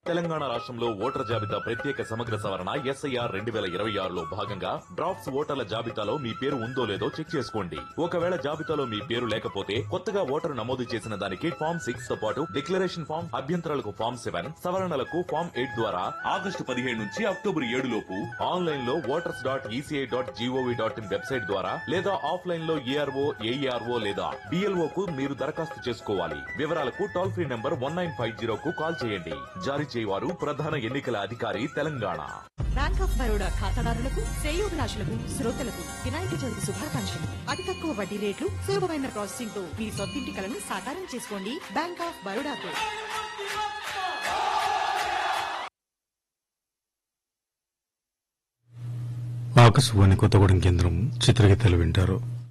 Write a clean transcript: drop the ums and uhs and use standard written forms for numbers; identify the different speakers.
Speaker 1: తెలంగాణ రాష్ట్రంలో ఓటర్ జాబితా ప్రత్యేక సమగ్ర సవరణ ఎస్ఐఆర్ 2026లో భాగంగా డ్రాఫ్ట్స్ ఓటర్ల జాబితాలో మీ పేరు ఉందో లేదో చెక్ చేసుకోండి. ఒకవేళ జాబితాలో మీ పేరు లేకపోతే కొత్తగా ఓటరు నమోదు చేసిన దానికి ఫామ్ 6 తో పాటు డిక్లరేషన్ ఫామ్, అభ్యంతరాలకు ఫామ్ 7, సవరణలకు ఫామ్ 8 ద్వారా ఆగస్టు 17 నుంచి అక్టోబర్ 7 లోపు ఆన్లైన్ లో voters.eci.gov.in వెబ్సైట్ ద్వారా లేదా ఆఫ్లైన్ లో ఏఆర్ఓ, ఏఈఆర్ఓ లేదా బిఎల్ఓ కు మీరు దరఖాస్తు చేసుకోవాలి. వివరాలకు టోల్ ఫ్రీ నంబర్ 1950 కు కాల్ చేయండి. జారీ చేయవారు ప్రధాన ఎన్నికల అధికారి తెలంగాణ.
Speaker 2: బ్యాంక్ ఆఫ్ బరోడా ఖాతాదారులకు, శ్రేయోభిలాషులకు, శ్రోతలకు వినాయక చవితి శుభాకాంక్షలు. అతి తక్కువ వడ్డీ రేట్లు, సులభమైన ప్రాసెసింగ్ తో మీ సొంతింటి కలను సాకారం చేసుకోండి. Bank of బరోడాతో.
Speaker 3: ఆకాశవాణి కొత్తగూడెం కేంద్రం చిత్రగీతాలు వింటారు.